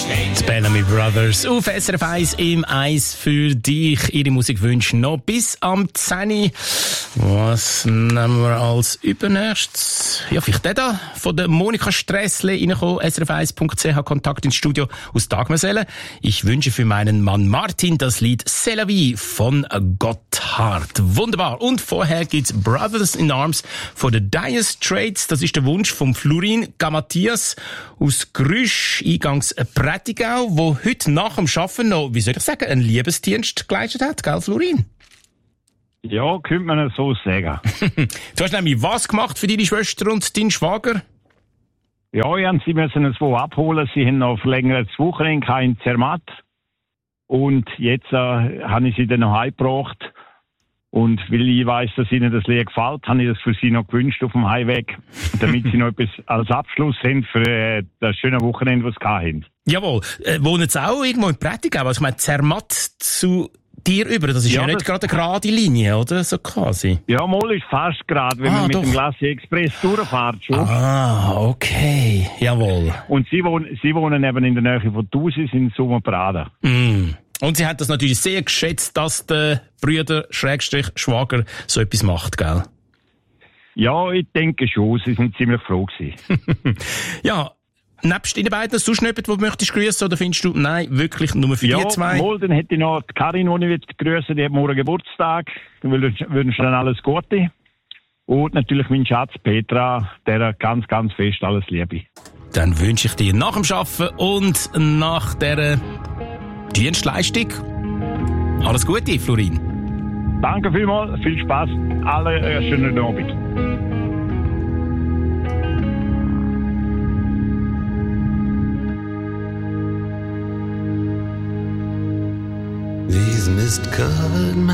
Die Bellamy Brothers auf SRF 1 im Eis für dich. Ihre Musikwünsche noch bis am 10. Was nehmen wir als übernächstes? Ja, vielleicht der da von der Monika Stressle reingekommen, srf1.ch, Kontakt ins Studio aus Dagmersellen. Ich wünsche für meinen Mann Martin das Lied C'est la vie von Gotthard. Wunderbar. Und vorher gibt's Brothers in Arms von den Dire Straits. Das ist der Wunsch von Florin Gamathias aus Grüsch, eingangs Prättigau, wo heute nach dem Arbeiten noch, wie soll ich sagen, einen Liebesdienst geleistet hat, gell, Florin? Ja, könnte man so sagen. Du hast nämlich was gemacht für deine Schwester und deinen Schwager? Ja, sie müssen es wo abholen. Sie haben noch verlängertes Wochenende in Zermatt. Und jetzt habe ich sie dann noch heimgebracht. Und weil ich weiss, dass ihnen das Lied gefällt, habe ich das für sie noch gewünscht auf dem Heimweg, damit sie noch etwas als Abschluss haben für das schöne Wochenende, das sie hatten. Jawohl. Wohnen sie auch irgendwo in Prättigau? Also ich meine, Zermatt zu dir über, das ist ja nicht gerade eine gerade Linie, oder? So quasi. Ja, mal ist fast gerade, wenn man mit dem Glacier Express durchfährt schon. Ah, okay. Jawohl. Und sie wohnen eben in der Nähe von Thusis in Sommerbraden. Mm. Und sie hat das natürlich sehr geschätzt, dass der Brüder Schwager so etwas macht, gell? Ja, ich denke schon. Sie sind ziemlich froh gewesen. Ja, nebst Ihnen beiden sonst noch jemand, den du möchtest grüssen, oder findest du, nein, wirklich nur für die zwei? Ja, dann hätte ich noch die Karin, die ich grüßen, die hat morgen Geburtstag. Ich wünsche dann alles Gute. Und natürlich mein Schatz Petra, der ganz, ganz fest alles Liebe. Dann wünsche ich dir nach dem Arbeiten und nach dieser Dienstleistung alles Gute, Florin. Danke vielmals, viel Spaß, alle schönen Abend. These mist-covered